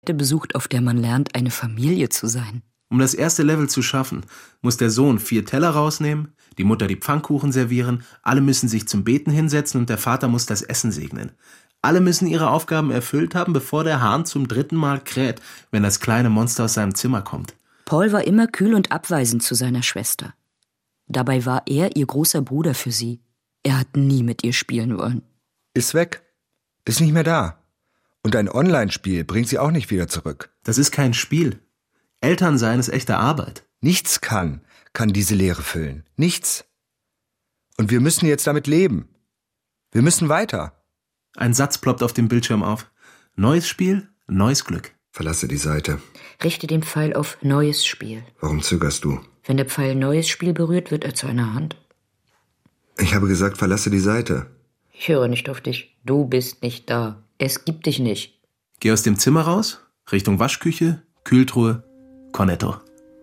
besucht, auf der man lernt, eine Familie zu sein. Um das erste Level zu schaffen, muss der Sohn 4 Teller rausnehmen, die Mutter die Pfannkuchen servieren, alle müssen sich zum Beten hinsetzen und der Vater muss das Essen segnen. Alle müssen ihre Aufgaben erfüllt haben, bevor der Hahn zum 3. Mal kräht, wenn das kleine Monster aus seinem Zimmer kommt. Paul war immer kühl und abweisend zu seiner Schwester. Dabei war er ihr großer Bruder für sie. Er hat nie mit ihr spielen wollen. Ist weg. Ist nicht mehr da. Und ein Online-Spiel bringt sie auch nicht wieder zurück. Das ist kein Spiel. Elternsein ist echte Arbeit. Nichts kann diese Leere füllen. Nichts. Und wir müssen jetzt damit leben. Wir müssen weiter. Ein Satz ploppt auf dem Bildschirm auf. Neues Spiel, neues Glück. Verlasse die Seite. Richte den Pfeil auf Neues Spiel. Warum zögerst du? Wenn der Pfeil Neues Spiel berührt, wird er zu einer Hand. Ich habe gesagt, verlasse die Seite. Ich höre nicht auf dich. Du bist nicht da. Es gibt dich nicht. Geh aus dem Zimmer raus, Richtung Waschküche, Kühltruhe, Cornetto.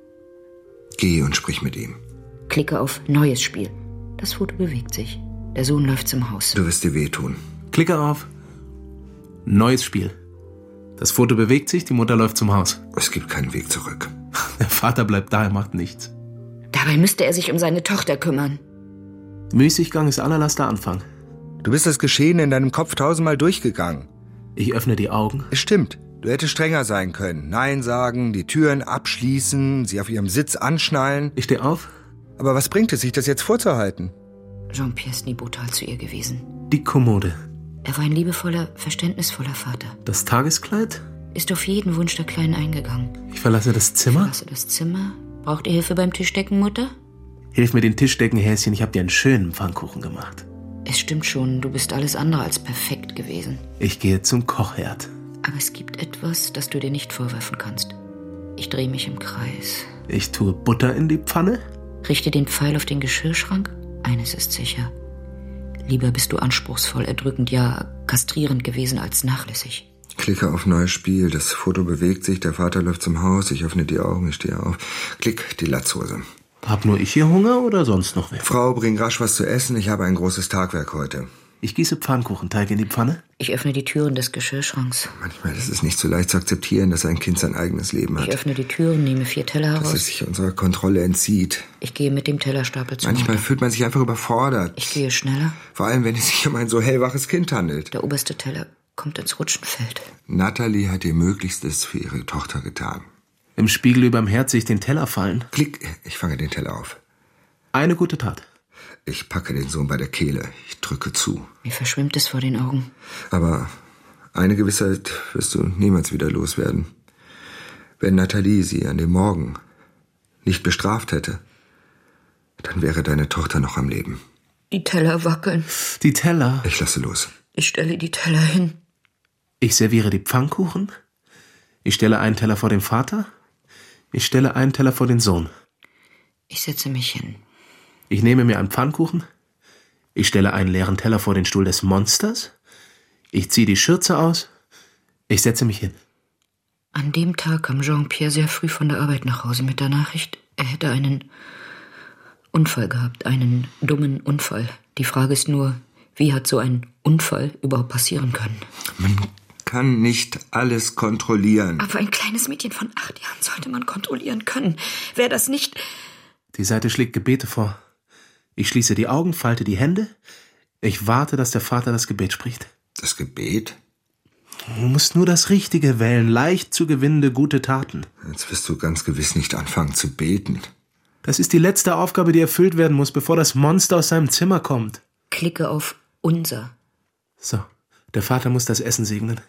Geh und sprich mit ihm. Klicke auf Neues Spiel. Das Foto bewegt sich. Der Sohn läuft zum Haus. Du wirst dir wehtun. Klicke auf Neues Spiel. Das Foto bewegt sich, die Mutter läuft zum Haus. Es gibt keinen Weg zurück. Der Vater bleibt da, er macht nichts. Dabei müsste er sich um seine Tochter kümmern. Müßiggang ist allerletzter Anfang. Du bist das Geschehen in deinem Kopf 1000-mal durchgegangen. Ich öffne die Augen. Es stimmt. Du hättest strenger sein können. Nein sagen, die Türen abschließen, sie auf ihrem Sitz anschnallen. Ich stehe auf. Aber was bringt es, sich das jetzt vorzuhalten? Jean-Pierre ist nie brutal zu ihr gewesen. Die Kommode. Er war ein liebevoller, verständnisvoller Vater. Das Tageskleid? Ist auf jeden Wunsch der Kleinen eingegangen. Ich verlasse das Zimmer. Verlasse das Zimmer. Braucht ihr Hilfe beim Tischdecken, Mutter? Hilf mir den Tischdecken, Häschen. Ich habe dir einen schönen Pfannkuchen gemacht. Es stimmt schon, du bist alles andere als perfekt gewesen. Ich gehe zum Kochherd. Aber es gibt etwas, das du dir nicht vorwerfen kannst. Ich drehe mich im Kreis. Ich tue Butter in die Pfanne. Richte den Pfeil auf den Geschirrschrank. Eines ist sicher. Lieber bist du anspruchsvoll, erdrückend, ja kastrierend gewesen als nachlässig. Klicke auf Neues Spiel. Das Foto bewegt sich, der Vater läuft zum Haus. Ich öffne die Augen, ich stehe auf. Klick, die Latzhose. Hab nur ich hier Hunger oder sonst noch wer? Frau, bring rasch was zu essen. Ich habe ein großes Tagwerk heute. Ich gieße Pfannkuchenteig in die Pfanne. Ich öffne die Türen des Geschirrschranks. Manchmal ist es nicht so leicht zu akzeptieren, dass ein Kind sein eigenes Leben hat. Ich öffne die Türen, nehme 4 Teller heraus. Dass es sich unserer Kontrolle entzieht. Ich gehe mit dem Tellerstapel zum Manchmal Mutter. fühlt man sich einfach überfordert. Ich gehe schneller. Vor allem, wenn es sich um ein so hellwaches Kind handelt. Der oberste Teller kommt ins Rutschenfeld. Natalie hat ihr Möglichstes für ihre Tochter getan. Im Spiegel überm Herd sehe ich den Teller fallen. Klick, ich fange den Teller auf. Eine gute Tat. Ich packe den Sohn bei der Kehle. Ich drücke zu. Mir verschwimmt es vor den Augen. Aber eine Gewissheit wirst du niemals wieder loswerden. Wenn Natalie sie an dem Morgen nicht bestraft hätte, dann wäre deine Tochter noch am Leben. Die Teller wackeln. Die Teller? Ich lasse los. Ich stelle die Teller hin. Ich serviere die Pfannkuchen. Ich stelle einen Teller vor den Vater. Ich stelle einen Teller vor den Sohn. Ich setze mich hin. Ich nehme mir einen Pfannkuchen. Ich stelle einen leeren Teller vor den Stuhl des Monsters. Ich ziehe die Schürze aus. Ich setze mich hin. An dem Tag kam Jean-Pierre sehr früh von der Arbeit nach Hause mit der Nachricht, er hätte einen Unfall gehabt, einen dummen Unfall. Die Frage ist nur, wie hat so ein Unfall überhaupt passieren können? Man kann nicht alles kontrollieren. Aber ein kleines Mädchen von 8 Jahren sollte man kontrollieren können. Wäre das nicht... Die Seite schlägt Gebete vor. Ich schließe die Augen, falte die Hände. Ich warte, dass der Vater das Gebet spricht. Das Gebet? Du musst nur das Richtige wählen, leicht zu gewinnende gute Taten. Jetzt wirst du ganz gewiss nicht anfangen zu beten. Das ist die letzte Aufgabe, die erfüllt werden muss, bevor das Monster aus seinem Zimmer kommt. Klicke auf Unser. So, der Vater muss das Essen segnen.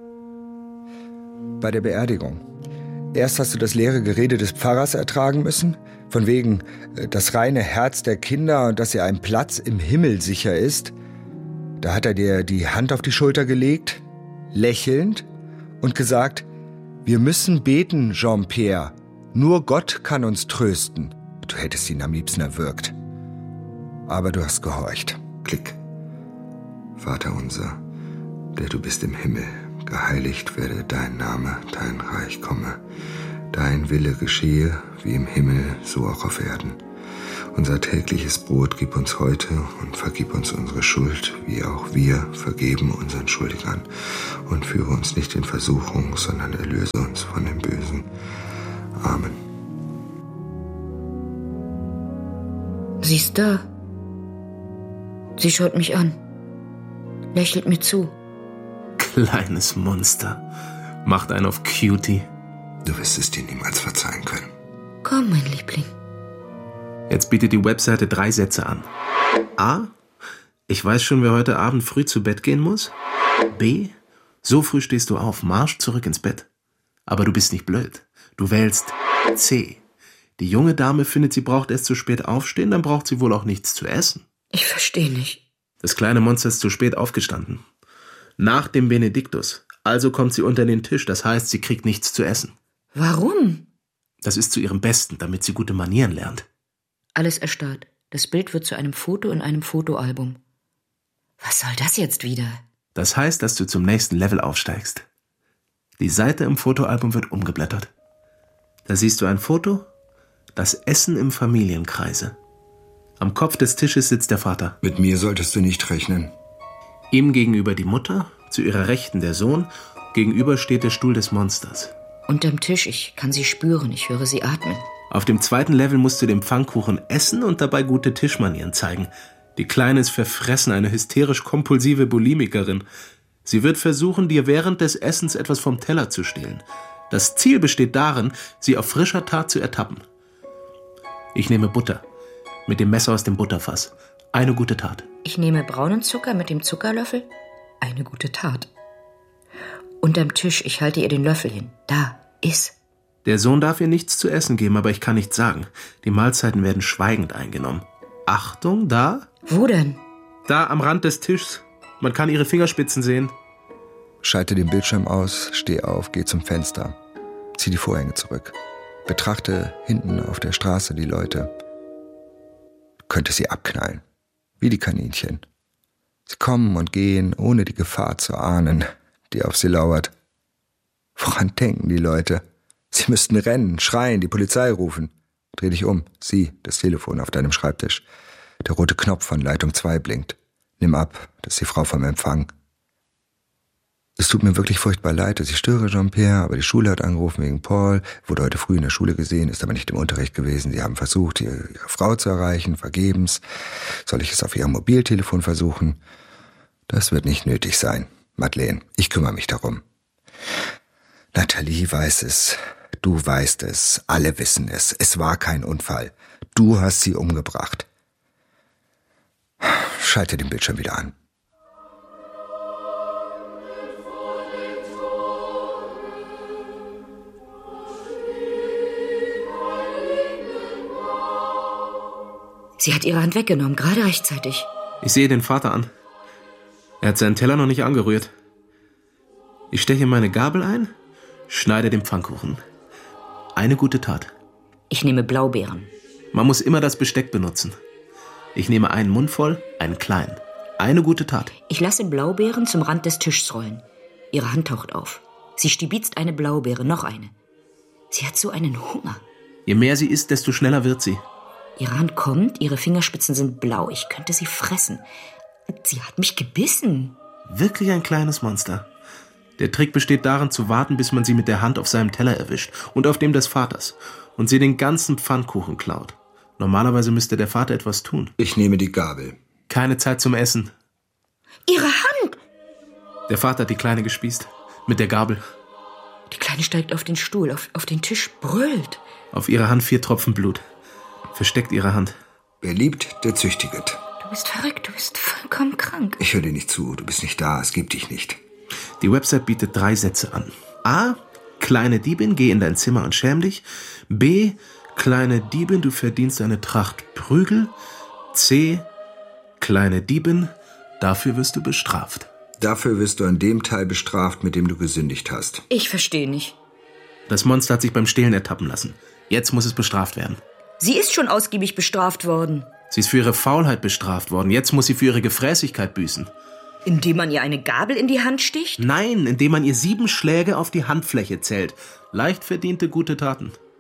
Bei der Beerdigung. Erst hast du das leere Gerede des Pfarrers ertragen müssen, von wegen das reine Herz der Kinder und dass ihr ein Platz im Himmel sicher ist. Da hat er dir die Hand auf die Schulter gelegt, lächelnd, und gesagt, wir müssen beten, Jean-Pierre. Nur Gott kann uns trösten. Du hättest ihn am liebsten erwürgt. Aber du hast gehorcht. Klick. Vater unser, der du bist im Himmel, geheiligt werde dein Name, dein Reich komme. Dein Wille geschehe, wie im Himmel, so auch auf Erden. Unser tägliches Brot gib uns heute und vergib uns unsere Schuld, wie auch wir vergeben unseren Schuldigern. Und führe uns nicht in Versuchung, sondern erlöse uns von dem Bösen. Amen. Sie ist da. Sie schaut mich an, lächelt mir zu. Kleines Monster. Macht einen auf Cutie. Du wirst es dir niemals verzeihen können. Komm, mein Liebling. Jetzt bietet die Webseite 3 Sätze an. A. Ich weiß schon, wer heute Abend früh zu Bett gehen muss. B. So früh stehst du auf, Marsch zurück ins Bett. Aber du bist nicht blöd. Du wählst C. Die junge Dame findet, sie braucht erst zu spät aufstehen, dann braucht sie wohl auch nichts zu essen. Ich verstehe nicht. Das kleine Monster ist zu spät aufgestanden. Nach dem Benediktus. Also kommt sie unter den Tisch, das heißt, sie kriegt nichts zu essen. Warum? Das ist zu ihrem Besten, damit sie gute Manieren lernt. Alles erstarrt. Das Bild wird zu einem Foto in einem Fotoalbum. Was soll das jetzt wieder? Das heißt, dass du zum nächsten Level aufsteigst. Die Seite im Fotoalbum wird umgeblättert. Da siehst du ein Foto, das Essen im Familienkreise. Am Kopf des Tisches sitzt der Vater. Mit mir solltest du nicht rechnen. Ihm gegenüber die Mutter, zu ihrer Rechten der Sohn, gegenüber steht der Stuhl des Monsters. Unterm Tisch, ich kann sie spüren, ich höre sie atmen. Auf dem 2. Level musst du den Pfannkuchen essen und dabei gute Tischmanieren zeigen. Die Kleine ist verfressen, eine hysterisch-kompulsive Bulimikerin. Sie wird versuchen, dir während des Essens etwas vom Teller zu stehlen. Das Ziel besteht darin, sie auf frischer Tat zu ertappen. Ich nehme Butter. Mit dem Messer aus dem Butterfass. Eine gute Tat. Ich nehme braunen Zucker mit dem Zuckerlöffel. Eine gute Tat. Unterm Tisch, ich halte ihr den Löffel hin. Da, iss. Der Sohn darf ihr nichts zu essen geben, aber ich kann nichts sagen. Die Mahlzeiten werden schweigend eingenommen. Achtung, da? Wo denn? Da am Rand des Tischs. Man kann ihre Fingerspitzen sehen. Schalte den Bildschirm aus, steh auf, geh zum Fenster. Zieh die Vorhänge zurück. Betrachte hinten auf der Straße die Leute. Könnte sie abknallen. Wie die Kaninchen. Sie kommen und gehen, ohne die Gefahr zu ahnen, die auf sie lauert. Woran denken die Leute? Sie müssten rennen, schreien, die Polizei rufen. Dreh dich um, sieh das Telefon auf deinem Schreibtisch. Der rote Knopf von Leitung 2 blinkt. Nimm ab, das ist die Frau vom Empfang. Es tut mir wirklich furchtbar leid, dass ich störe, Jean-Pierre, aber die Schule hat angerufen wegen Paul, wurde heute früh in der Schule gesehen, ist aber nicht im Unterricht gewesen. Sie haben versucht, ihre Frau zu erreichen, vergebens. Soll ich es auf ihrem Mobiltelefon versuchen? Das wird nicht nötig sein. Madeleine, ich kümmere mich darum. Nathalie weiß es, du weißt es, alle wissen es. Es war kein Unfall. Du hast sie umgebracht. Schalte den Bildschirm wieder an. Sie hat ihre Hand weggenommen, gerade rechtzeitig. Ich sehe den Vater an. Er hat seinen Teller noch nicht angerührt. Ich steche meine Gabel ein, schneide den Pfannkuchen. Eine gute Tat. Ich nehme Blaubeeren. Man muss immer das Besteck benutzen. Ich nehme einen Mund voll, einen kleinen. Eine gute Tat. Ich lasse Blaubeeren zum Rand des Tischs rollen. Ihre Hand taucht auf. Sie stibitzt eine Blaubeere, noch eine. Sie hat so einen Hunger. Je mehr sie isst, desto schneller wird sie. Ihre Hand kommt, ihre Fingerspitzen sind blau. Ich könnte sie fressen. Sie hat mich gebissen. Wirklich ein kleines Monster. Der Trick besteht darin, zu warten, bis man sie mit der Hand auf seinem Teller erwischt und auf dem des Vaters und sie den ganzen Pfannkuchen klaut. Normalerweise müsste der Vater etwas tun. Ich nehme die Gabel. Keine Zeit zum Essen. Ihre Hand! Der Vater hat die Kleine gespießt. Mit der Gabel. Die Kleine steigt auf den Stuhl, auf den Tisch, brüllt. Auf ihrer Hand 4 Tropfen Blut. Versteckt ihre Hand. Wer liebt, der züchtiget. Du bist verrückt, du bist vollkommen krank. Ich höre dir nicht zu, du bist nicht da, es gibt dich nicht. Die Website bietet 3 Sätze an. A. Kleine Diebin, geh in dein Zimmer und schäm dich. B. Kleine Diebin, du verdienst eine Tracht Prügel. C. Kleine Diebin, dafür wirst du bestraft. Dafür wirst du an dem Teil bestraft, mit dem du gesündigt hast. Ich verstehe nicht. Das Monster hat sich beim Stehlen ertappen lassen. Jetzt muss es bestraft werden. Sie ist schon ausgiebig bestraft worden. Sie ist für ihre Faulheit bestraft worden. Jetzt muss sie für ihre Gefräßigkeit büßen. Indem man ihr eine Gabel in die Hand sticht? Nein, indem man ihr 7 Schläge auf die Handfläche zählt. Leicht verdiente gute Taten.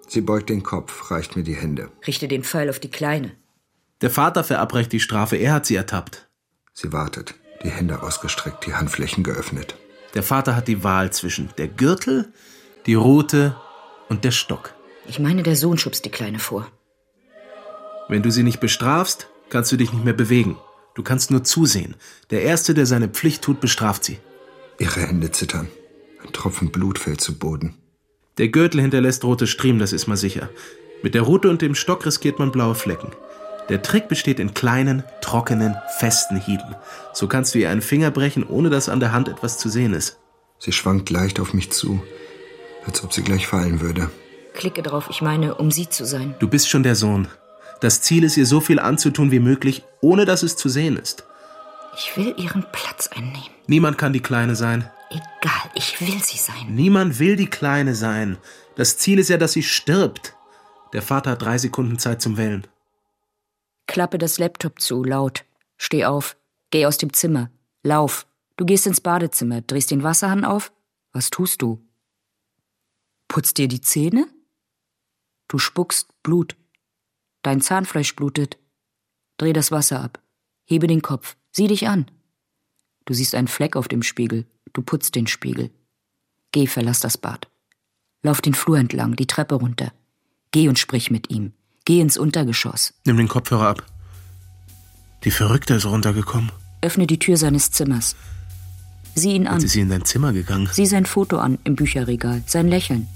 Sie beugt den Kopf, reicht mir die Hände. Richte den Pfeil auf die Kleine. Der Vater verabreicht die Strafe, er hat sie ertappt. Sie wartet, die Hände ausgestreckt, die Handflächen geöffnet. Der Vater hat die Wahl zwischen der Gürtel, die Rute und der Stock. Ich meine, der Sohn schubst die Kleine vor. Wenn du sie nicht bestrafst, kannst du dich nicht mehr bewegen. Du kannst nur zusehen. Der Erste, der seine Pflicht tut, bestraft sie. Ihre Hände zittern. Ein Tropfen Blut fällt zu Boden. Der Gürtel hinterlässt rote Striemen, das ist mal sicher. Mit der Rute und dem Stock riskiert man blaue Flecken. Der Trick besteht in kleinen, trockenen, festen Hieben. So kannst du ihr einen Finger brechen, ohne dass an der Hand etwas zu sehen ist. Sie schwankt leicht auf mich zu, als ob sie gleich fallen würde. Klicke drauf, ich meine, um sie zu sein. Du bist schon der Sohn. Das Ziel ist, ihr so viel anzutun wie möglich, ohne dass es zu sehen ist. Ich will ihren Platz einnehmen. Niemand kann die Kleine sein. Egal, ich will sie sein. Niemand will die Kleine sein. Das Ziel ist ja, dass sie stirbt. Der Vater hat 3 Sekunden Zeit zum Wählen. Klappe das Laptop zu, laut. Steh auf. Geh aus dem Zimmer. Lauf. Du gehst ins Badezimmer, drehst den Wasserhahn auf. Was tust du? Putzt dir die Zähne? Du spuckst Blut. Dein Zahnfleisch blutet. Dreh das Wasser ab. Hebe den Kopf. Sieh dich an. Du siehst einen Fleck auf dem Spiegel. Du putzt den Spiegel. Geh, verlass das Bad. Lauf den Flur entlang, die Treppe runter. Geh und sprich mit ihm. Geh ins Untergeschoss. Nimm den Kopfhörer ab. Die Verrückte ist runtergekommen. Öffne die Tür seines Zimmers. Sieh ihn an. Ist sie in dein Zimmer gegangen? Sieh sein Foto an im Bücherregal, sein Lächeln.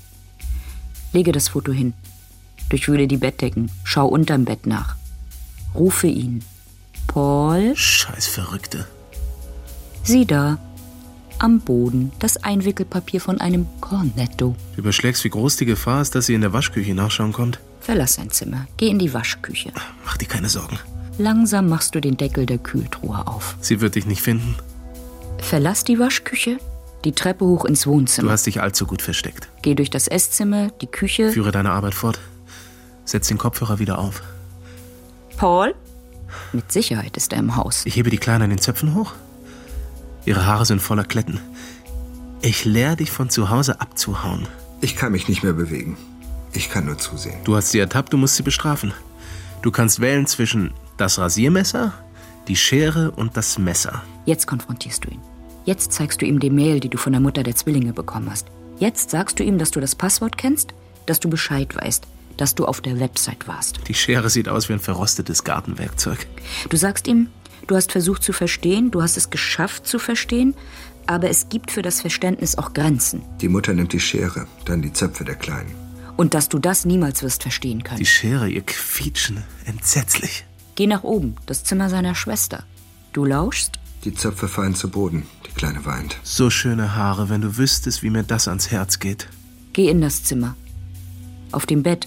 Lege das Foto hin. Durchwühle die Bettdecken. Schau unterm Bett nach. Rufe ihn. Paul? Scheiß Verrückte. Sieh da. Am Boden das Einwickelpapier von einem Cornetto. Du überschlägst, wie groß die Gefahr ist, dass sie in der Waschküche nachschauen kommt. Verlass sein Zimmer. Geh in die Waschküche. Mach dir keine Sorgen. Langsam machst du den Deckel der Kühltruhe auf. Sie wird dich nicht finden. Verlass die Waschküche. Die Treppe hoch ins Wohnzimmer. Du hast dich allzu gut versteckt. Geh durch das Esszimmer, die Küche. Führe deine Arbeit fort. Setz den Kopfhörer wieder auf. Paul? Mit Sicherheit ist er im Haus. Ich hebe die Kleine an den Zöpfen hoch. Ihre Haare sind voller Kletten. Ich lehre dich von zu Hause abzuhauen. Ich kann mich nicht mehr bewegen. Ich kann nur zusehen. Du hast sie ertappt, du musst sie bestrafen. Du kannst wählen zwischen das Rasiermesser, die Schere und das Messer. Jetzt konfrontierst du ihn. Jetzt zeigst du ihm die Mail, die du von der Mutter der Zwillinge bekommen hast. Jetzt sagst du ihm, dass du das Passwort kennst, dass du Bescheid weißt, dass du auf der Website warst. Die Schere sieht aus wie ein verrostetes Gartenwerkzeug. Du sagst ihm, du hast versucht zu verstehen, du hast es geschafft zu verstehen, aber es gibt für das Verständnis auch Grenzen. Die Mutter nimmt die Schere, dann die Zöpfe der Kleinen. Und dass du das niemals wirst verstehen können. Die Schere, ihr Quietschen, entsetzlich. Geh nach oben, das Zimmer seiner Schwester. Du lauschst. Die Zöpfe fallen zu Boden, die Kleine weint. So schöne Haare, wenn du wüsstest, wie mir das ans Herz geht. Geh in das Zimmer. Auf dem Bett.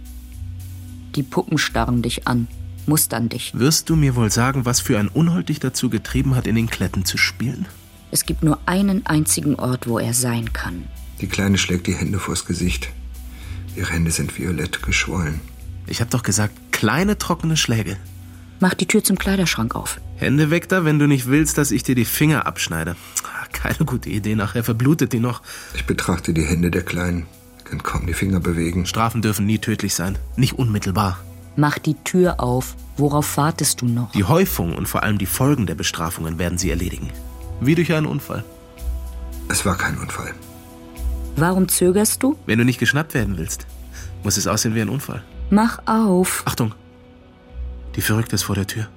Die Puppen starren dich an, mustern dich. Wirst du mir wohl sagen, was für ein Unhold dich dazu getrieben hat, in den Kletten zu spielen? Es gibt nur einen einzigen Ort, wo er sein kann. Die Kleine schlägt die Hände vors Gesicht. Ihre Hände sind violett geschwollen. Ich hab doch gesagt, kleine, trockene Schläge. Mach die Tür zum Kleiderschrank auf. Hände weg da, wenn du nicht willst, dass ich dir die Finger abschneide. Keine gute Idee, nachher verblutet die noch. Ich betrachte die Hände der Kleinen, kann kaum die Finger bewegen. Strafen dürfen nie tödlich sein, nicht unmittelbar. Mach die Tür auf. Worauf wartest du noch? Die Häufung und vor allem die Folgen der Bestrafungen werden sie erledigen. Wie durch einen Unfall. Es war kein Unfall. Warum zögerst du? Wenn du nicht geschnappt werden willst, muss es aussehen wie ein Unfall. Mach auf. Achtung, die Verrückte ist vor der Tür.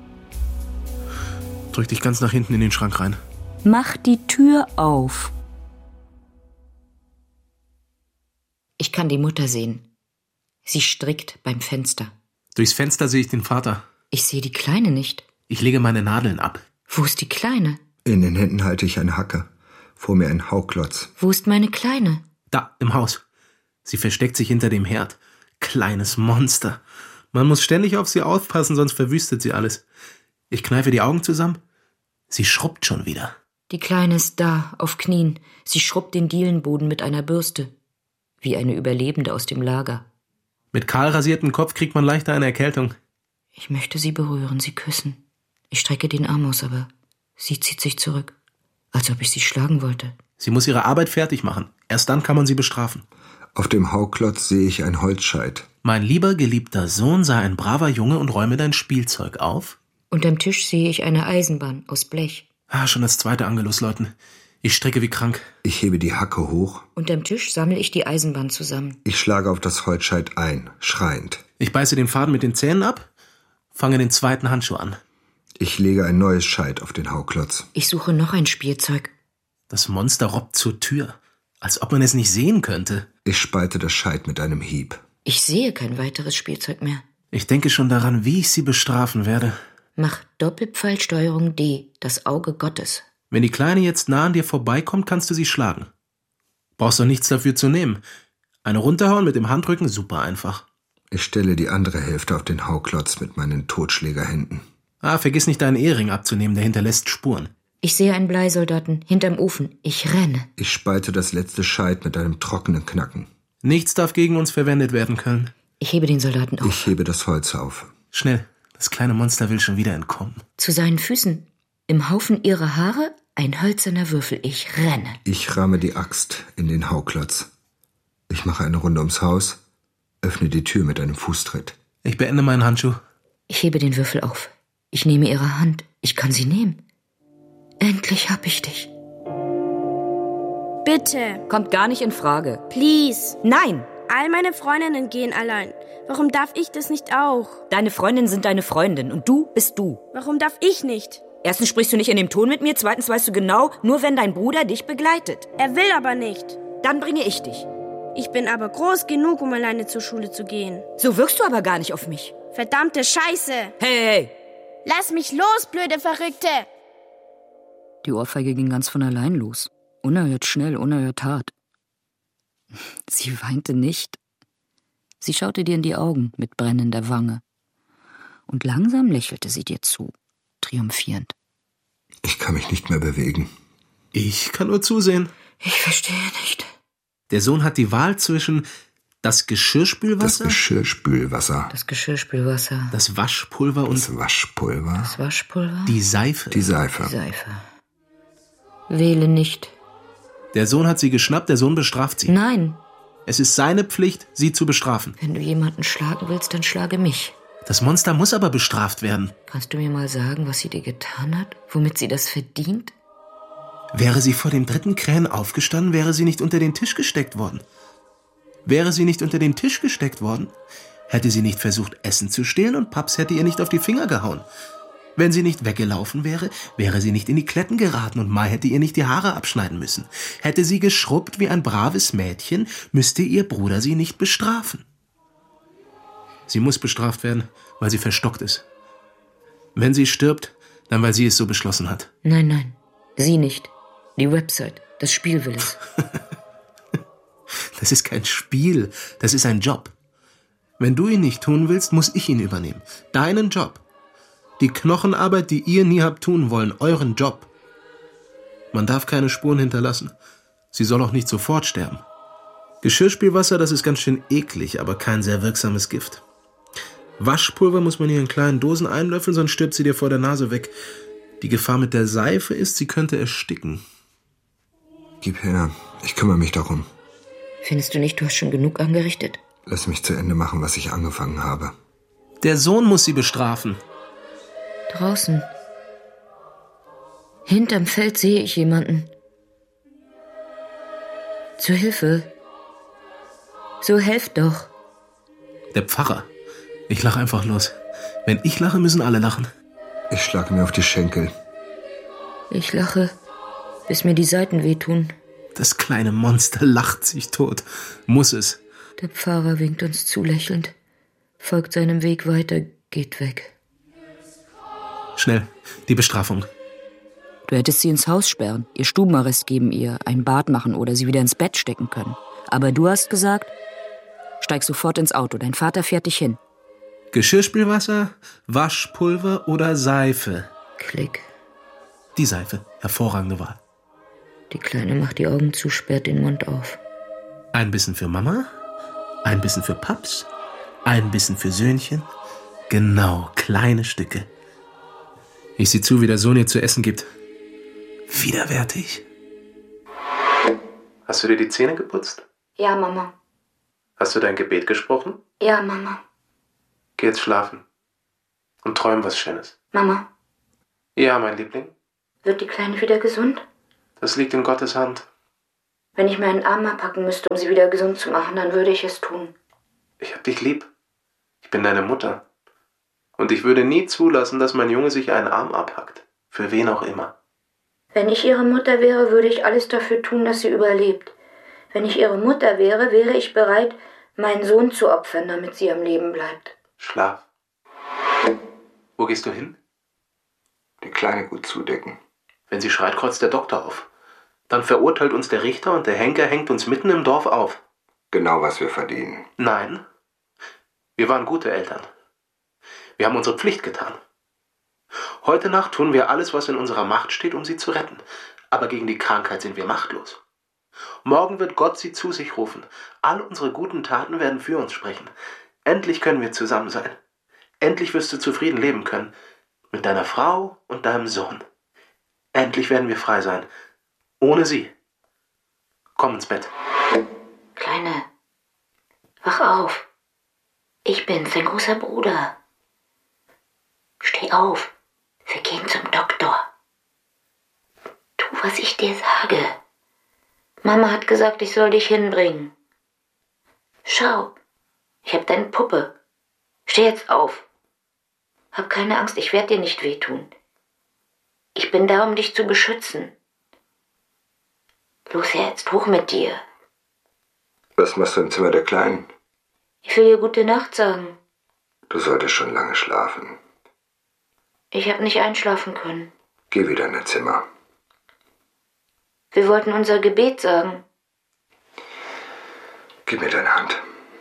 Drück dich ganz nach hinten in den Schrank rein. Mach die Tür auf. Ich kann die Mutter sehen. Sie strickt beim Fenster. Durchs Fenster sehe ich den Vater. Ich sehe die Kleine nicht. Ich lege meine Nadeln ab. Wo ist die Kleine? In den Händen halte ich eine Hacke. Vor mir ein Hauklotz. Wo ist meine Kleine? Da, im Haus. Sie versteckt sich hinter dem Herd. Kleines Monster. Man muss ständig auf sie aufpassen, sonst verwüstet sie alles. Ich kneife die Augen zusammen. Sie schrubbt schon wieder. Die Kleine ist da, auf Knien. Sie schrubbt den Dielenboden mit einer Bürste. Wie eine Überlebende aus dem Lager. Mit kahl rasiertem Kopf kriegt man leichter eine Erkältung. Ich möchte sie berühren, sie küssen. Ich strecke den Arm aus, aber sie zieht sich zurück. Als ob ich sie schlagen wollte. Sie muss ihre Arbeit fertig machen. Erst dann kann man sie bestrafen. Auf dem Hauklotz sehe ich ein Holzscheit. Mein lieber, geliebter Sohn, sei ein braver Junge und räume dein Spielzeug auf. Unterm Tisch sehe ich eine Eisenbahn aus Blech. Schon das zweite Angelus läuten. Ich stricke wie krank. Ich hebe die Hacke hoch. Unterm Tisch sammle ich die Eisenbahn zusammen. Ich schlage auf das Holzscheit ein, schreiend. Ich beiße den Faden mit den Zähnen ab, fange den zweiten Handschuh an. Ich lege ein neues Scheit auf den Hauklotz. Ich suche noch ein Spielzeug. Das Monster robbt zur Tür, als ob man es nicht sehen könnte. Ich spalte das Scheit mit einem Hieb. Ich sehe kein weiteres Spielzeug mehr. Ich denke schon daran, wie ich sie bestrafen werde. Mach Doppelpfeilsteuerung D, das Auge Gottes. Wenn die Kleine jetzt nah an dir vorbeikommt, kannst du sie schlagen. Brauchst doch nichts dafür zu nehmen. Eine runterhauen mit dem Handrücken, super einfach. Ich stelle die andere Hälfte auf den Hauklotz mit meinen Totschlägerhänden. Vergiss nicht, deinen Ehering abzunehmen, der hinterlässt Spuren. Ich sehe einen Bleisoldaten hinterm Ofen. Ich renne. Ich spalte das letzte Scheit mit einem trockenen Knacken. Nichts darf gegen uns verwendet werden können. Ich hebe den Soldaten auf. Ich hebe das Holz auf. Schnell, das kleine Monster will schon wieder entkommen. Zu seinen Füßen, im Haufen ihrer Haare, ein hölzerner Würfel. Ich renne. Ich ramme die Axt in den Hauklotz. Ich mache eine Runde ums Haus, öffne die Tür mit einem Fußtritt. Ich beende meinen Handschuh. Ich hebe den Würfel auf. Ich nehme ihre Hand. Ich kann sie nehmen. Endlich hab ich dich. Bitte. Kommt gar nicht in Frage. Please. Nein! All meine Freundinnen gehen allein. Warum darf ich das nicht auch? Deine Freundinnen sind deine Freundin und du bist du. Warum darf ich nicht? Erstens sprichst du nicht in dem Ton mit mir, zweitens weißt du genau, nur wenn dein Bruder dich begleitet. Er will aber nicht. Dann bringe ich dich. Ich bin aber groß genug, um alleine zur Schule zu gehen. So wirkst du aber gar nicht auf mich. Verdammte Scheiße! Hey! Lass mich los, blöde Verrückte! Die Ohrfeige ging ganz von allein los. Unerhört schnell, unerhört hart. Sie weinte nicht. Sie schaute dir in die Augen mit brennender Wange. Und langsam lächelte sie dir zu, triumphierend. Ich kann mich nicht mehr bewegen. Ich kann nur zusehen. Ich verstehe nicht. Der Sohn hat die Wahl zwischen das Geschirrspülwasser, Das Geschirrspülwasser. Das Geschirrspülwasser. das Waschpulver und Das Waschpulver. Das Waschpulver. die Seife. Die Seife. Seife. Wähle nicht. Der Sohn hat sie geschnappt, der Sohn bestraft sie. Nein. Es ist seine Pflicht, sie zu bestrafen. Wenn du jemanden schlagen willst, dann schlage mich. Das Monster muss aber bestraft werden. Kannst du mir mal sagen, was sie dir getan hat? Womit sie das verdient? Wäre sie vor dem dritten Krähen aufgestanden, wäre sie nicht unter den Tisch gesteckt worden. Wäre sie nicht unter den Tisch gesteckt worden, hätte sie nicht versucht, Essen zu stehlen und Paps hätte ihr nicht auf die Finger gehauen. Wenn sie nicht weggelaufen wäre, wäre sie nicht in die Kletten geraten und Mai hätte ihr nicht die Haare abschneiden müssen. Hätte sie geschrubbt wie ein braves Mädchen, müsste ihr Bruder sie nicht bestrafen. Sie muss bestraft werden, weil sie verstockt ist. Wenn sie stirbt, dann weil sie es so beschlossen hat. Nein, nein. Sie nicht. Die Website. Das Spiel will es. Das ist kein Spiel, das ist ein Job. Wenn du ihn nicht tun willst, muss ich ihn übernehmen. Deinen Job. Die Knochenarbeit, die ihr nie habt tun wollen, euren Job. Man darf keine Spuren hinterlassen. Sie soll auch nicht sofort sterben. Geschirrspülwasser, das ist ganz schön eklig, aber kein sehr wirksames Gift. Waschpulver muss man hier in kleinen Dosen einlöffeln, sonst stirbt sie dir vor der Nase weg. Die Gefahr mit der Seife ist, sie könnte ersticken. Gib her, ich kümmere mich darum. Findest du nicht, du hast schon genug angerichtet? Lass mich zu Ende machen, was ich angefangen habe. Der Sohn muss sie bestrafen. Draußen. Hinterm Feld sehe ich jemanden. Zur Hilfe. So helft doch. Der Pfarrer. Ich lache einfach los. Wenn ich lache, müssen alle lachen. Ich schlage mir auf die Schenkel. Ich lache, bis mir die Seiten wehtun. Das kleine Monster lacht sich tot. Muss es. Der Pfarrer winkt uns zulächelnd, folgt seinem Weg weiter, geht weg. Schnell, die Bestrafung. Du hättest sie ins Haus sperren, ihr Stubenarrest geben, ihr ein Bad machen oder sie wieder ins Bett stecken können. Aber du hast gesagt, steig sofort ins Auto, dein Vater fährt dich hin. Geschirrspülwasser, Waschpulver oder Seife? Klick. Die Seife, hervorragende Wahl. Die Kleine macht die Augen zu, sperrt den Mund auf. Ein Bissen für Mama, ein Bissen für Paps, ein Bissen für Söhnchen. Genau, kleine Stücke. Ich sehe zu, wie der Sohn ihr zu essen gibt. Widerwärtig. Hast du dir die Zähne geputzt? Ja, Mama. Hast du dein Gebet gesprochen? Ja, Mama. Geh jetzt schlafen. Und träum was Schönes. Mama, Ja, mein Liebling. wird die Kleine wieder gesund? Das liegt in Gottes Hand. Wenn ich meinen Arm abpacken müsste, um sie wieder gesund zu machen, dann würde ich es tun. Ich hab dich lieb. Ich bin deine Mutter. Und ich würde nie zulassen, dass mein Junge sich einen Arm abhackt. Für wen auch immer. Wenn ich ihre Mutter wäre, würde ich alles dafür tun, dass sie überlebt. Wenn ich ihre Mutter wäre, wäre ich bereit, meinen Sohn zu opfern, damit sie am Leben bleibt. Schlaf. Wo gehst du hin? Die Kleine gut zudecken. Wenn sie schreit, kreuzt der Doktor auf. Dann verurteilt uns der Richter und der Henker hängt uns mitten im Dorf auf. Genau, was wir verdienen. Nein. Wir waren gute Eltern. Wir haben unsere Pflicht getan. Heute Nacht tun wir alles, was in unserer Macht steht, um sie zu retten. Aber gegen die Krankheit sind wir machtlos. Morgen wird Gott sie zu sich rufen. All unsere guten Taten werden für uns sprechen. Endlich können wir zusammen sein. Endlich wirst du zufrieden leben können. Mit deiner Frau und deinem Sohn. Endlich werden wir frei sein. Ohne sie. Komm ins Bett. Kleine, wach auf. Ich bin's, dein großer Bruder. Steh auf. Wir gehen zum Doktor. Tu, was ich dir sage. Mama hat gesagt, ich soll dich hinbringen. Schau, ich hab deine Puppe. Steh jetzt auf. Hab keine Angst, ich werde dir nicht wehtun. Ich bin da, um dich zu beschützen. Los jetzt, hoch mit dir. Was machst du im Zimmer der Kleinen? Ich will ihr gute Nacht sagen. Du solltest schon lange schlafen. Ich hab nicht einschlafen können. Geh wieder in dein Zimmer. Wir wollten unser Gebet sagen. Gib mir deine Hand.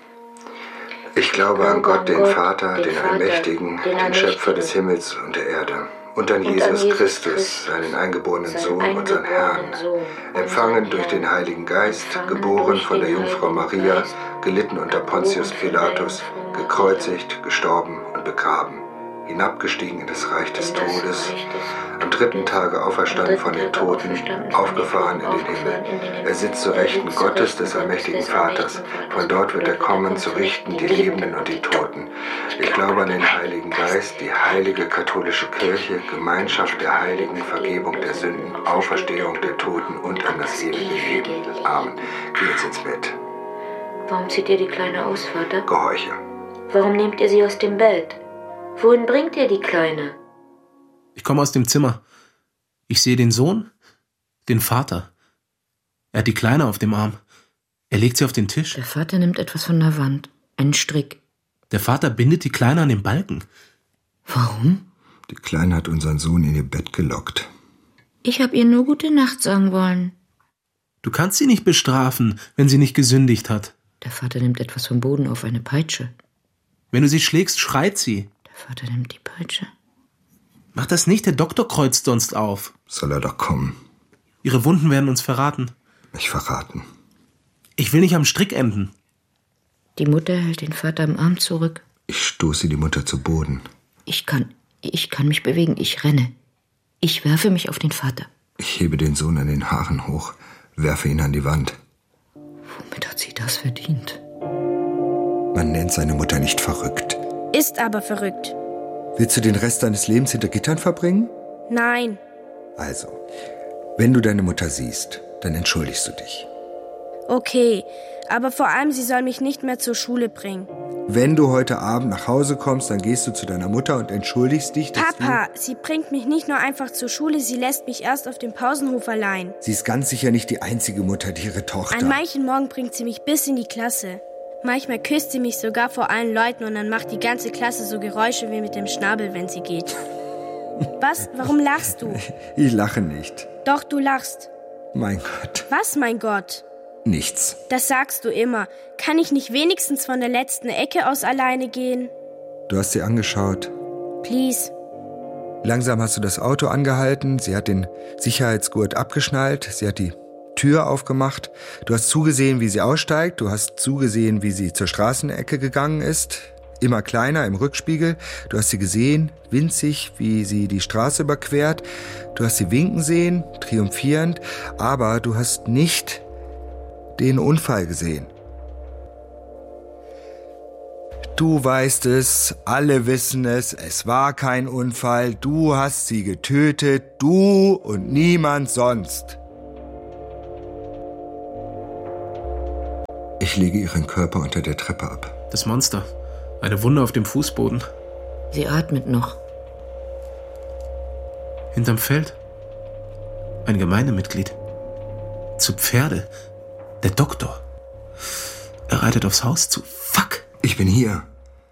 Ich glaube an Gott, den Vater, den Allmächtigen, den Schöpfer des Himmels und der Erde. Und an Jesus Christus, seinen eingeborenen Sohn, unseren Herrn, empfangen durch den Heiligen Geist, geboren von der Jungfrau Maria, gelitten unter Pontius Pilatus, gekreuzigt, gestorben und begraben, hinabgestiegen in das Reich des Todes, am 3. Tage auferstanden von den Toten, aufgefahren in den Himmel. Er sitzt zur Rechten Gottes, des allmächtigen Vaters. Von dort wird er kommen, zu richten die Lebenden und die Toten. Ich glaube an den Heiligen Geist, die heilige katholische Kirche, Gemeinschaft der Heiligen, Vergebung der Sünden, Auferstehung der Toten und an das ewige Leben. Amen. Geh jetzt ins Bett. Warum zieht ihr die Kleine aus, Vater? Gehorche. Warum nehmt ihr sie aus dem Bett? Wohin bringt ihr die Kleine? Ich komme aus dem Zimmer. Ich sehe den Sohn, den Vater. Er hat die Kleine auf dem Arm. Er legt sie auf den Tisch. Der Vater nimmt etwas von der Wand. Einen Strick. Der Vater bindet die Kleine an den Balken. Warum? Die Kleine hat unseren Sohn in ihr Bett gelockt. Ich hab ihr nur gute Nacht sagen wollen. Du kannst sie nicht bestrafen, wenn sie nicht gesündigt hat. Der Vater nimmt etwas vom Boden auf, eine Peitsche. Wenn du sie schlägst, schreit sie. Der Vater nimmt die Peitsche. Mach das nicht, der Doktor kreuzt sonst auf. Soll er doch kommen. Ihre Wunden werden uns verraten. Mich verraten. Ich will nicht am Strick enden. Die Mutter hält den Vater am Arm zurück. Ich stoße die Mutter zu Boden. Ich kann mich bewegen, ich renne. Ich werfe mich auf den Vater. Ich hebe den Sohn an den Haaren hoch, werfe ihn an die Wand. Womit hat sie das verdient? Man nennt seine Mutter nicht verrückt. Ist aber verrückt. Willst du den Rest deines Lebens hinter Gittern verbringen? Nein. Also, wenn du deine Mutter siehst, dann entschuldigst du dich. Okay, aber vor allem, sie soll mich nicht mehr zur Schule bringen. Wenn du heute Abend nach Hause kommst, dann gehst du zu deiner Mutter und entschuldigst dich, dass Papa, sie bringt mich nicht nur einfach zur Schule, sie lässt mich erst auf dem Pausenhof allein. Sie ist ganz sicher nicht die einzige Mutter, die ihre Tochter... An manchen Morgen bringt sie mich bis in die Klasse. Manchmal küsst sie mich sogar vor allen Leuten und dann macht die ganze Klasse so Geräusche wie mit dem Schnabel, wenn sie geht. Was? Warum lachst du? Ich lache nicht. Doch, du lachst. Mein Gott. Was, mein Gott? Nichts. Das sagst du immer. Kann ich nicht wenigstens von der letzten Ecke aus alleine gehen? Du hast sie angeschaut. Please. Langsam hast du das Auto angehalten. Sie hat den Sicherheitsgurt abgeschnallt. Sie hat die Tür aufgemacht. Du hast zugesehen, wie sie aussteigt. Du hast zugesehen, wie sie zur Straßenecke gegangen ist. Immer kleiner im Rückspiegel. Du hast sie gesehen, winzig, wie sie die Straße überquert. Du hast sie winken sehen, triumphierend. Aber du hast nicht den Unfall gesehen. Du weißt es, alle wissen es war kein Unfall, du hast sie getötet, du und niemand sonst. Ich lege ihren Körper unter der Treppe ab. Das Monster. Eine Wunde auf dem Fußboden. Sie atmet noch. Hinterm Feld. Ein Gemeindemitglied. Zu Pferde. Der Doktor. Er reitet aufs Haus zu. Fuck! Ich bin hier.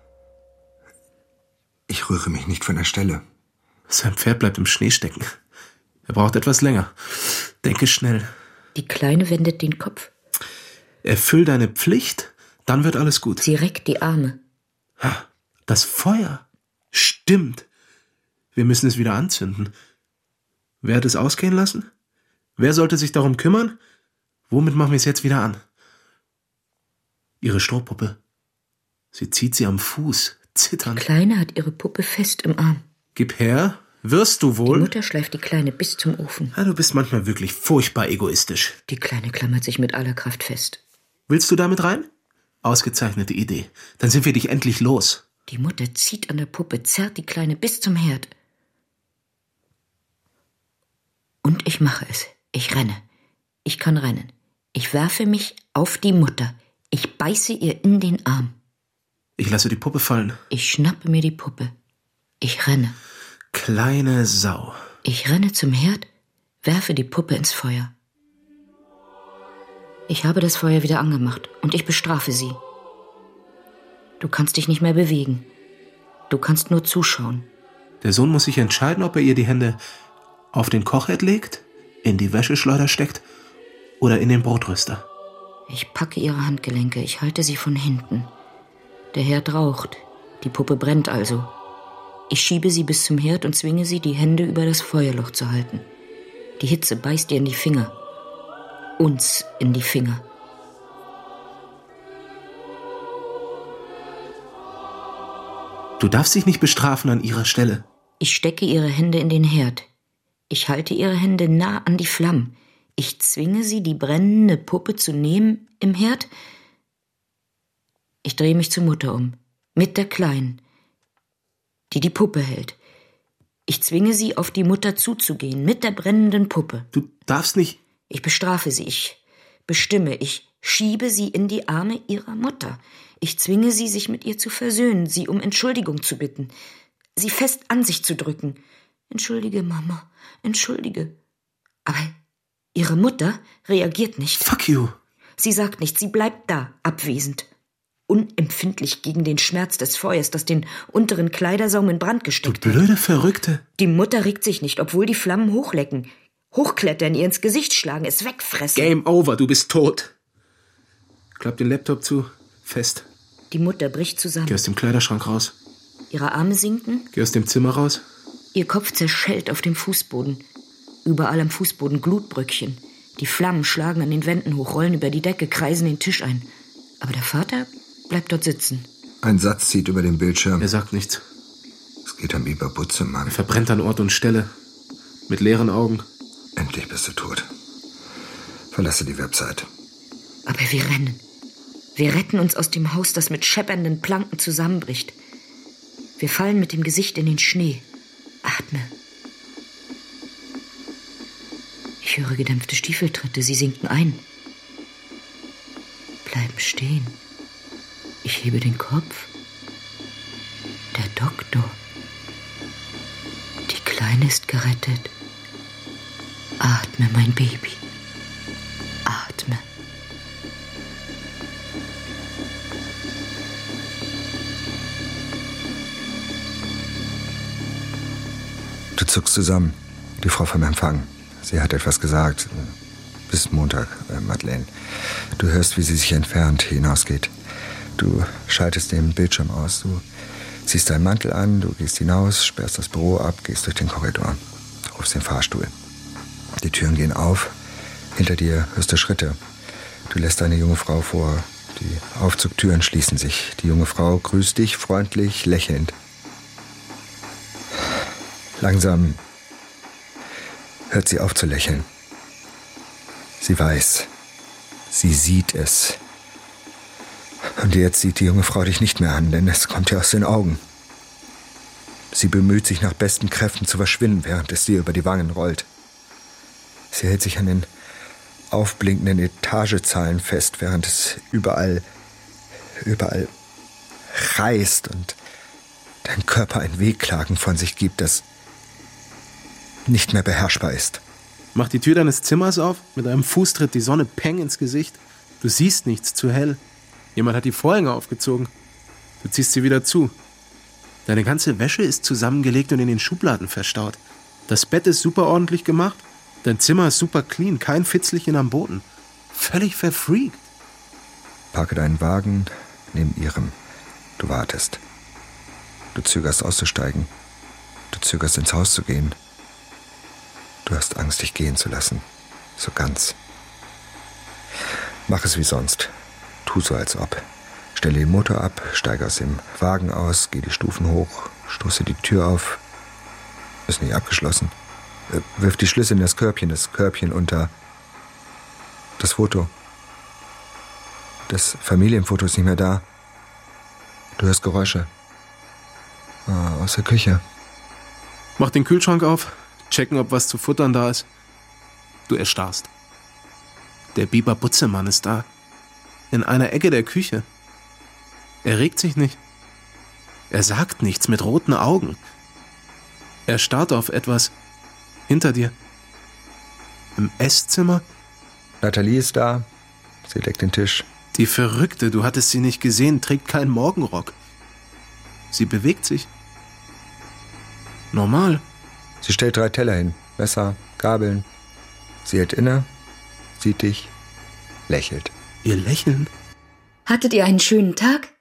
Ich rühre mich nicht von der Stelle. Sein Pferd bleibt im Schnee stecken. Er braucht etwas länger. Denke schnell. Die Kleine wendet den Kopf. Erfüll deine Pflicht, dann wird alles gut. Sie reckt die Arme. Das Feuer. Stimmt. Wir müssen es wieder anzünden. Wer hat es ausgehen lassen? Wer sollte sich darum kümmern? Womit machen wir es jetzt wieder an? Ihre Strohpuppe. Sie zieht sie am Fuß, zitternd. Die Kleine hat ihre Puppe fest im Arm. Gib her, wirst du wohl? Die Mutter schleift die Kleine bis zum Ofen. Ja, du bist manchmal wirklich furchtbar egoistisch. Die Kleine klammert sich mit aller Kraft fest. Willst du damit rein? Ausgezeichnete Idee. Dann sind wir dich endlich los. Die Mutter zieht an der Puppe, zerrt die Kleine bis zum Herd. Und ich mache es. Ich renne. Ich kann rennen. Ich werfe mich auf die Mutter. Ich beiße ihr in den Arm. Ich lasse die Puppe fallen. Ich schnappe mir die Puppe. Ich renne. Kleine Sau. Ich renne zum Herd, werfe die Puppe ins Feuer. Ich habe das Feuer wieder angemacht und ich bestrafe sie. Du kannst dich nicht mehr bewegen. Du kannst nur zuschauen. Der Sohn muss sich entscheiden, ob er ihr die Hände auf den Kochherd legt, in die Wäscheschleuder steckt oder in den Brotröster. Ich packe ihre Handgelenke, ich halte sie von hinten. Der Herd raucht, die Puppe brennt also. Ich schiebe sie bis zum Herd und zwinge sie, die Hände über das Feuerloch zu halten. Die Hitze beißt ihr in die Finger. Uns in die Finger. Du darfst dich nicht bestrafen an ihrer Stelle. Ich stecke ihre Hände in den Herd. Ich halte ihre Hände nah an die Flammen. Ich zwinge sie, die brennende Puppe zu nehmen im Herd. Ich drehe mich zur Mutter um, mit der Kleinen, die die Puppe hält. Ich zwinge sie, auf die Mutter zuzugehen, mit der brennenden Puppe. Du darfst nicht... Ich bestrafe sie, ich bestimme, ich schiebe sie in die Arme ihrer Mutter. Ich zwinge sie, sich mit ihr zu versöhnen, sie um Entschuldigung zu bitten, sie fest an sich zu drücken. Entschuldige, Mama, entschuldige. Aber ihre Mutter reagiert nicht. Fuck you. Sie sagt nichts, sie bleibt da, abwesend. Unempfindlich gegen den Schmerz des Feuers, das den unteren Kleidersaum in Brand gesteckt Du blöde Verrückte. Die Mutter regt sich nicht, obwohl die Flammen hochlecken. Hochklettern, ihr ins Gesicht schlagen, es wegfressen. Game over, du bist tot. Klapp den Laptop zu, fest. Die Mutter bricht zusammen. Geh aus dem Kleiderschrank raus. Ihre Arme sinken. Geh aus dem Zimmer raus. Ihr Kopf zerschellt auf dem Fußboden. Überall am Fußboden Glutbröckchen. Die Flammen schlagen an den Wänden hoch, rollen über die Decke, kreisen den Tisch ein. Aber der Vater bleibt dort sitzen. Ein Satz zieht über den Bildschirm. Er sagt nichts. Es geht am Biberbutze, Mann. Er verbrennt an Ort und Stelle. Mit leeren Augen. Endlich bist du tot. Verlasse die Website. Aber wir rennen. Wir retten uns aus dem Haus, das mit scheppernden Planken zusammenbricht. Wir fallen mit dem Gesicht in den Schnee. Atme. Ich höre gedämpfte Stiefeltritte, sie sinken ein. Bleiben stehen. Ich hebe den Kopf. Der Doktor. Die Kleine ist gerettet. Atme, mein Baby. Atme. Du zuckst zusammen. Die Frau vom Empfang. Sie hat etwas gesagt. Bis Montag, Madeleine. Du hörst, wie sie sich entfernt, hinausgeht. Du schaltest den Bildschirm aus. Du ziehst deinen Mantel an, du gehst hinaus, sperrst das Büro ab, gehst durch den Korridor. Du rufst den Fahrstuhl. Die Türen gehen auf. Hinter dir hörst du Schritte. Du lässt eine junge Frau vor. Die Aufzugtüren schließen sich. Die junge Frau grüßt dich freundlich, lächelnd. Langsam hört sie auf zu lächeln. Sie weiß. Sie sieht es. Und jetzt sieht die junge Frau dich nicht mehr an, denn es kommt ihr aus den Augen. Sie bemüht sich nach besten Kräften zu verschwinden, während es dir über die Wangen rollt. Sie hält sich an den aufblinkenden Etagezahlen fest, während es überall reißt und dein Körper ein Wehklagen von sich gibt, das nicht mehr beherrschbar ist. Mach die Tür deines Zimmers auf, mit einem Fuß tritt die Sonne peng ins Gesicht. Du siehst nichts, zu hell. Jemand hat die Vorhänge aufgezogen. Du ziehst sie wieder zu. Deine ganze Wäsche ist zusammengelegt und in den Schubladen verstaut. Das Bett ist super ordentlich gemacht. Dein Zimmer ist super clean, kein Fitzlichen am Boden. Völlig verfreakt. Parke deinen Wagen neben ihrem. Du wartest. Du zögerst auszusteigen. Du zögerst ins Haus zu gehen. Du hast Angst, dich gehen zu lassen. So ganz. Mach es wie sonst. Tu so, als ob. Stelle den Motor ab, steige aus dem Wagen aus, geh die Stufen hoch, stoße die Tür auf. Ist nicht abgeschlossen. Wirf die Schlüssel in das Körbchen unter das Foto. Das Familienfoto ist nicht mehr da. Du hörst Geräusche. Aus der Küche. Mach den Kühlschrank auf, checken, ob was zu futtern da ist. Du erstarrst. Der Biber Butzemann ist da. In einer Ecke der Küche. Er regt sich nicht. Er sagt nichts mit roten Augen. Er starrt auf etwas. Hinter dir. Im Esszimmer. Nathalie ist da. Sie deckt den Tisch. Die Verrückte, du hattest sie nicht gesehen, trägt keinen Morgenrock. Sie bewegt sich. Normal. Sie stellt 3 Teller hin. Messer, Gabeln. Sie hält inne, sieht dich, lächelt. Ihr Lächeln? Hattet ihr einen schönen Tag?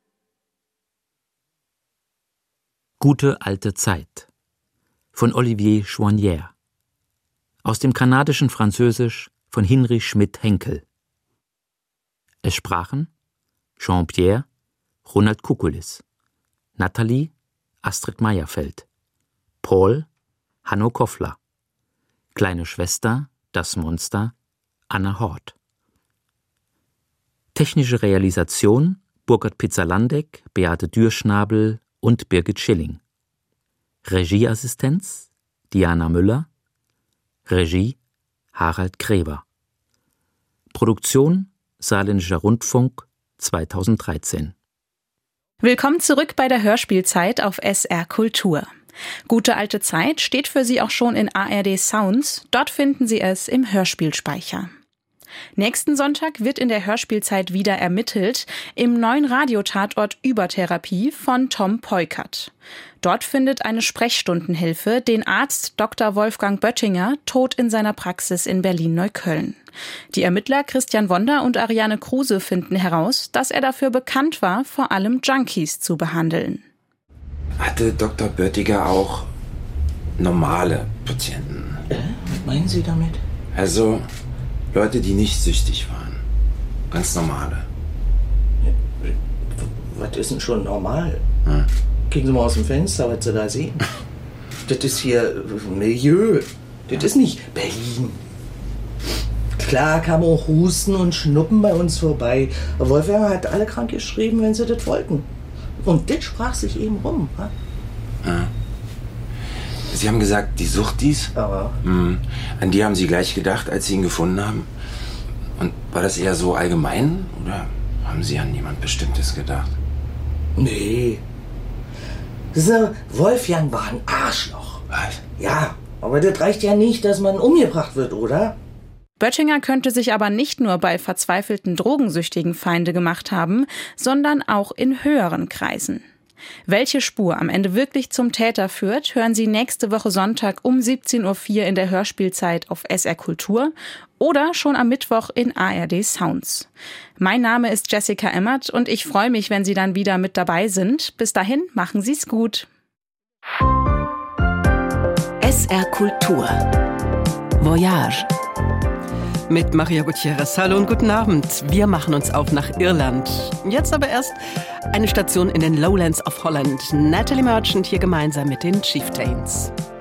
Gute alte Zeit von Olivier Chouanière. Aus dem kanadischen Französisch von Hinrich Schmidt-Henkel. Es sprachen Jean-Pierre, Ronald Kukulis, Nathalie, Astrid Meyerfeld, Paul, Hanno Koffler, kleine Schwester, das Monster, Anna Hort. Technische Realisation Burkhard Pizzalandek, Beate Dürrschnabel und Birgit Schilling. Regieassistenz Diana Müller. Regie Harald Gräber. Produktion Saarländischer Rundfunk 2013. Willkommen zurück bei der Hörspielzeit auf SR Kultur. Gute alte Zeit steht für Sie auch schon in ARD Sounds. Dort finden Sie es im Hörspielspeicher. Nächsten Sonntag wird in der Hörspielzeit wieder ermittelt im neuen Radiotatort Übertherapie von Tom Peukert. Dort findet eine Sprechstundenhilfe den Arzt Dr. Wolfgang Böttinger tot in seiner Praxis in Berlin-Neukölln. Die Ermittler Christian Wonder und Ariane Kruse finden heraus, dass er dafür bekannt war, vor allem Junkies zu behandeln. Hatte Dr. Böttiger auch normale Patienten? Was meinen Sie damit? Also Leute, die nicht süchtig waren. Ganz normale. Was ist denn schon normal? Gucken Sie mal aus dem Fenster, was Sie da sehen. Das ist hier Milieu. Das ist nicht Berlin. Klar kam auch Husten und Schnuppen bei uns vorbei. Wolfgang hat alle krank geschrieben, wenn sie das wollten. Und das sprach sich eben rum. Ha? Ja. Sie haben gesagt, die Suchtis? Ja. An die haben Sie gleich gedacht, als Sie ihn gefunden haben? Und war das eher so allgemein? Oder haben Sie an niemand Bestimmtes gedacht? Nee. Wolfgang war ein Arschloch. Was? Ja, aber das reicht ja nicht, dass man umgebracht wird, oder? Böttinger könnte sich aber nicht nur bei verzweifelten Drogensüchtigen Feinde gemacht haben, sondern auch in höheren Kreisen. Welche Spur am Ende wirklich zum Täter führt, hören Sie nächste Woche Sonntag um 17.04 Uhr in der Hörspielzeit auf SR Kultur oder schon am Mittwoch in ARD Sounds. Mein Name ist Jessica Emmert und ich freue mich, wenn Sie dann wieder mit dabei sind. Bis dahin, machen Sie's gut. SR Kultur Voyage mit Maria Gutierrez. Hallo und guten Abend. Wir machen uns auf nach Irland. Jetzt aber erst eine Station in den Lowlands of Holland. Natalie Merchant hier gemeinsam mit den Chieftains.